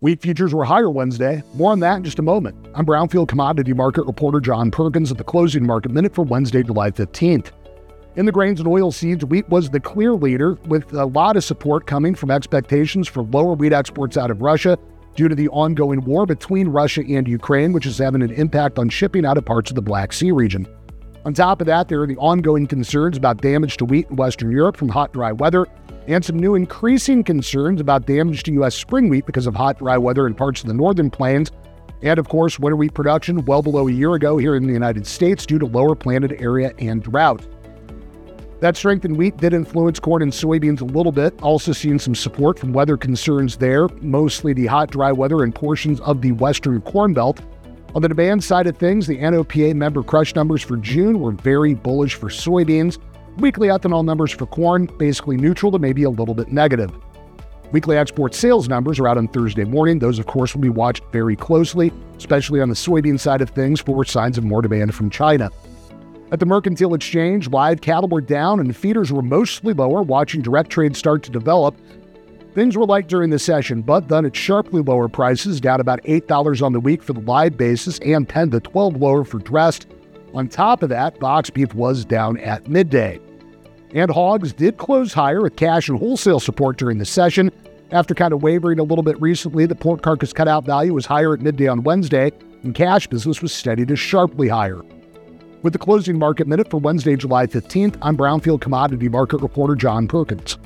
Wheat futures were higher Wednesday. More on that in just a moment. I'm Brownfield commodity market reporter John Perkins at the closing market minute for Wednesday, July 15th. In the grains and oilseeds, wheat was the clear leader, with a lot of support coming from expectations for lower wheat exports out of Russia due to the ongoing war between Russia and Ukraine, which is having an impact on shipping out of parts of the Black Sea region. On top of that, there are the ongoing concerns about damage to wheat in Western Europe from hot, dry weather, and some new increasing concerns about damage to U.S. spring wheat because of hot, dry weather in parts of the northern plains, and of course, winter wheat production well below a year ago here in the United States due to lower planted area and drought. That strength in wheat did influence corn and soybeans a little bit, also seeing some support from weather concerns there, mostly the hot, dry weather in portions of the western corn belt. On the demand side of things, the NOPA member crush numbers for June were very bullish for soybeans. Weekly ethanol numbers for corn, basically neutral to maybe a little bit negative. Weekly export sales numbers are out on Thursday morning. Those, of course, will be watched very closely, especially on the soybean side of things for signs of more demand from China. At the Mercantile Exchange, live cattle were down and feeders were mostly lower, watching direct trade start to develop. Things were light during the session, but done at sharply lower prices, down about $8 on the week for the live basis and 10 to 12 lower for dressed. On top of that, box beef was down at midday. And hogs did close higher with cash and wholesale support during the session. After kind of wavering a little bit recently, the pork carcass cutout value was higher at midday on Wednesday, and cash business was steady to sharply higher. With the closing market minute for Wednesday, July 15th, I'm Brownfield commodity market reporter John Perkins.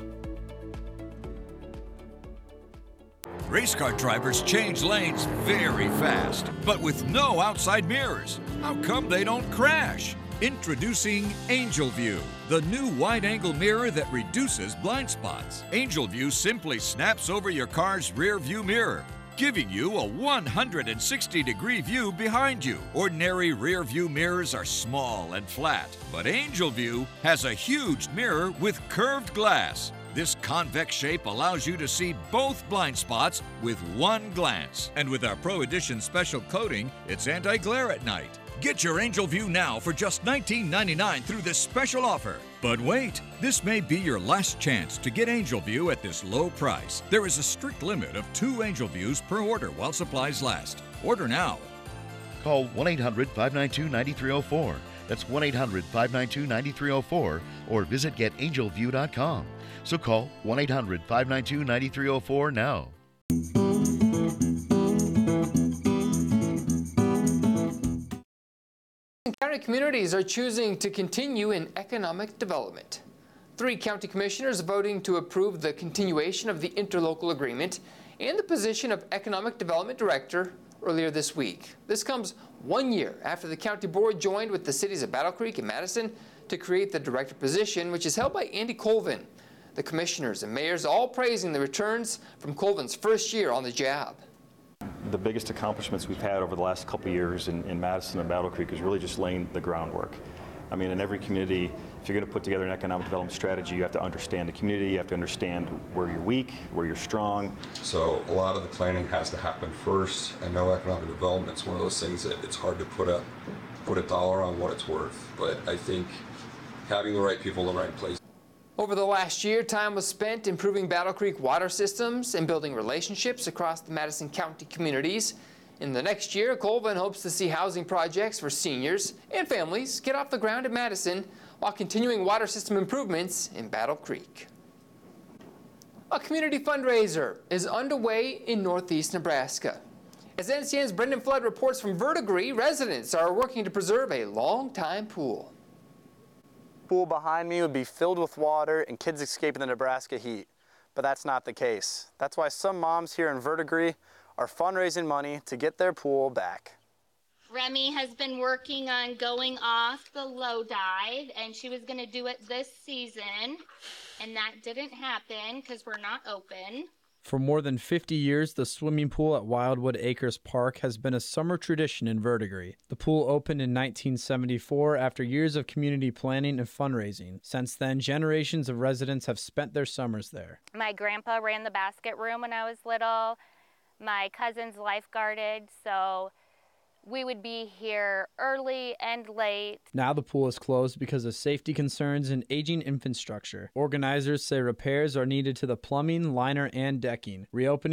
Race car drivers change lanes very fast, but with no outside mirrors. How come they don't crash? Introducing Angel View, the new wide-angle mirror that reduces blind spots. Angel View simply snaps over your car's rear view mirror, giving you a 160-degree view behind you. Ordinary rear view mirrors are small and flat, but Angel View has a huge mirror with curved glass. This convex shape allows you to see both blind spots with one glance. And with our Pro Edition special coating, it's anti-glare at night. Get your Angel View now for just $19.99 through this special offer. But wait, this may be your last chance to get Angel View at this low price. There is a strict limit of 2 Angel Views per order while supplies last. Order now. Call 1-800-592-9304. That's 1-800-592-9304 or visit getangelview.com. So call 1-800-592-9304 now. County communities are choosing to continue in economic development. 3 county commissioners voting to approve the continuation of the interlocal agreement and the position of economic development director earlier this week. This comes 1 year after the county board joined with the cities of Battle Creek and Madison to create the director position, which is held by Andy Colvin. The commissioners and mayors all praising the returns from Colvin's first year on the job. The biggest accomplishments we've had over the last couple of years in Madison and Battle Creek is really just laying the groundwork. I mean, in every community, if you're going to put together an economic development strategy, you have to understand the community, you have to understand where you're weak, where you're strong. So a lot of the planning has to happen first. I know economic development is one of those things that it's hard to put a dollar on what it's worth, but I think having the right people in the right place. Over the last year, time was spent improving Battle Creek water systems and building relationships across the Madison County communities. In the next year, Colvin hopes to see housing projects for seniors and families get off the ground in Madison while continuing water system improvements in Battle Creek. A community fundraiser is underway in northeast Nebraska. As NCN's Brendan Flood reports from Verdigris, residents are working to preserve a long-time pool. Pool behind me would be filled with water and kids escaping the Nebraska heat, but that's not the case. That's why some moms here in Verdigris are fundraising money to get their pool back. Remy has been working on going off the low dive, and she was going to do it this season, and that didn't happen because we're not open. For more than 50 years, the swimming pool at Wildwood Acres Park has been a summer tradition in Verdigris. The pool opened in 1974 after years of community planning and fundraising. Since then, generations of residents have spent their summers there. My grandpa ran the basket room when I was little. My cousins lifeguarded, so we would be here early and late. Now the pool is closed because of safety concerns and aging infrastructure. Organizers say repairs are needed to the plumbing, liner, and decking. Reopening